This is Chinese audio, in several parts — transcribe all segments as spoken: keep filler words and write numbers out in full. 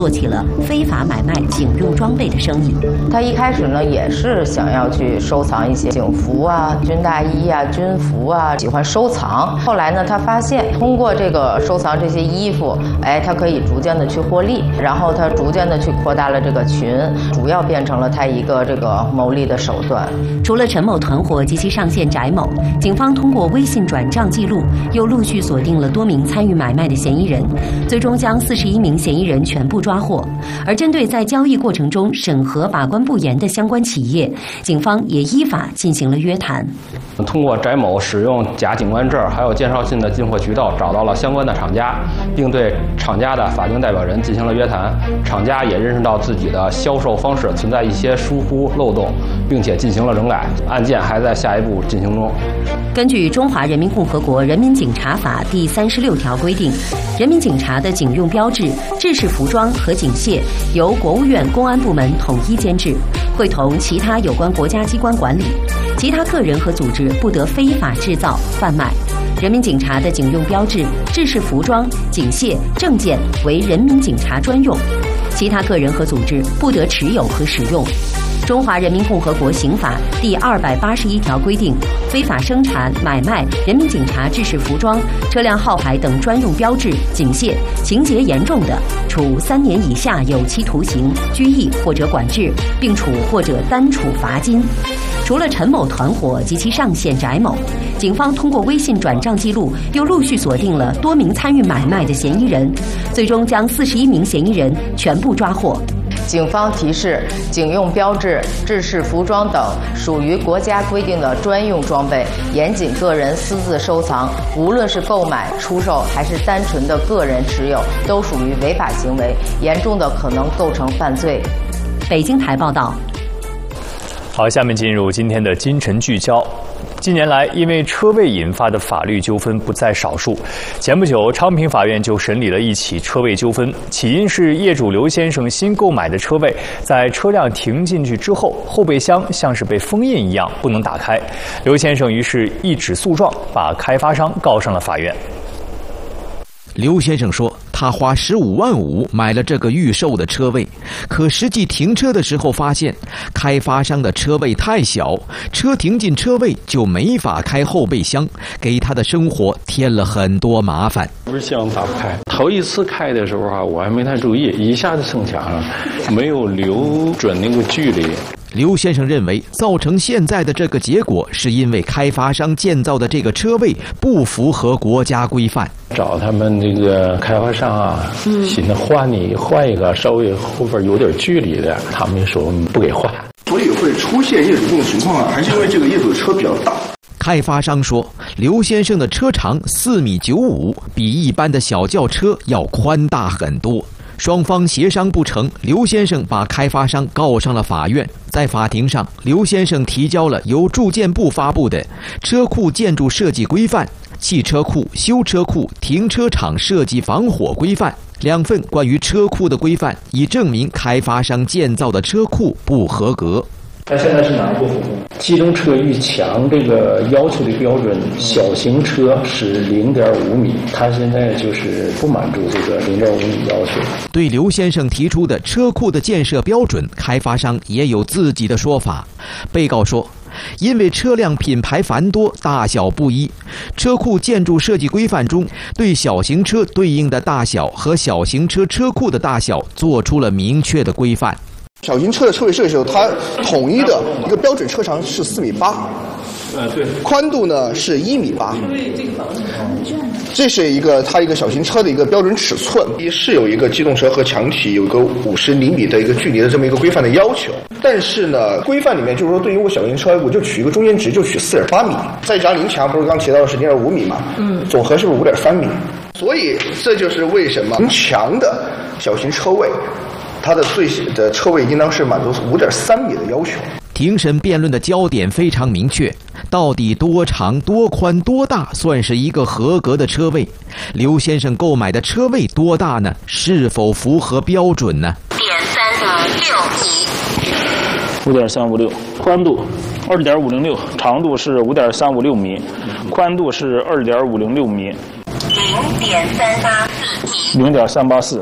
做起了非法买卖警用装备的生意。 他一开始呢，也是想要去收藏一些警服啊、军大衣啊、军服啊，喜欢收藏。后来呢，他发现通过这个收藏这些衣服，哎，他可以逐渐的去获利，然后他逐渐的去扩大了这个群，主要变成了他一个这个牟利的手段。 除了陈某团伙及其上线翟某，警方通过微信转账记录，又陆续锁定了多名参与买卖的嫌疑人，最终将四十一名嫌疑人全部抓获。而针对在交易过程中审核把关不严的相关企业，警方也依法进行了约谈。 通过翟某使用假警官证还有介绍信的进货渠道，找到了相关的厂家，并对厂家的法定代表人进行了约谈。厂家也认识到自己的销售方式存在一些疏忽漏洞，并且进行了整改。案件还在下一步进行中。 根据《中华人民共和国人民警察法》第三十六条规定，人民警察的警用标志、制式服装和警械由国务院公安部门统一监制，会同其他有关国家机关管理。其他个人和组织不得非法制造、贩卖。人民警察的警用标志、制式服装、警械、证件为人民警察专用，其他个人和组织不得持有和使用。中华人民共和国刑法第二百八十一条规定，非法生产、买卖人民警察制式服装、车辆号牌等专用标志、警械，情节严重的，处三年以下有期徒刑、拘役或者管制，并处或者单处罚金。除了陈某团伙及其上线翟某，警方通过微信转账记录，又陆续锁定了多名参与买卖的嫌疑人，最终将四十一名嫌疑人全部抓获。 警方提示，警用标志、制式服装等属于国家规定的专用装备，严禁个人私自收藏，无论是购买、出售还是单纯的个人持有，都属于违法行为，严重的可能构成犯罪。 北京台报道。 好，下面进入今天的今晨聚焦。近年来，因为车位引发的法律纠纷不在少数。前不久，昌平法院就审理了一起车位纠纷，起因是业主刘先生新购买的车位，在车辆停进去之后，后备箱像是被封印一样不能打开。刘先生于是一纸诉状，把开发商告上了法院。 刘先生说，他花十五万五买了这个预售的车位，可实际停车的时候发现，开发商的车位太小，车停进车位就没法开后备箱，给他的生活添了很多麻烦。 不是箱打不开，头一次开的时候啊，我还没太注意，一下子蹭墙上，没有留准那个距离。 刘先生认为，造成现在的这个结果，是因为开发商建造的这个车位不符合国家规范。 找他们这个开发商啊，寻思换你换一个稍微后边有点距离的，他们说不给换。 所以会出现业主这种情况啊，还是因为这个业主车比较大。 开发商说，刘先生的车长四米九五，比一般的小轿车要宽大很多。双方协商不成，刘先生把开发商告上了法院。在法庭上，刘先生提交了由住建部发布的《车库建筑设计规范》、《汽车库、修车库、停车场设计防火规范》两份关于车库的规范，以证明开发商建造的车库不合格。 他现在是哪不符合？机动车遇墙这个要求的标准，小型车是零点五米，他现在就是不满足这个零点五米要求。 对刘先生提出的车库的建设标准，开发商也有自己的说法。被告说，因为车辆品牌繁多，大小不一，车库建筑设计规范中对小型车对应的大小和小型车车库的大小做出了明确的规范。 小型车的车位设计时候，它统一的一个标准车长是四米八， 呃，对， 宽度呢是一米八，这是一个它一个小型车的一个标准尺寸，是有一个机动车和墙体有个五十厘米的一个距离的这么一个规范的要求。但是呢，规范里面就是说，对于我小型车，我就取一个中间值，就取四点八米，再加临墙，不是刚提到的是零点五米嘛？嗯，总和是不是五点三米？所以这就是为什么临墙的小型车位，它的最小的车位应当是满足五点三米的要求。 庭审辩论的焦点非常明确，到底多长、多宽、多大算是一个合格的车位？刘先生购买的车位多大呢？是否符合标准呢？ 点三六米， 五点三五六，宽度二点五零六，长度是五点三五六米，宽度是二点五零六米， 零点三八四米， 零点三八四。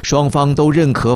双方都认可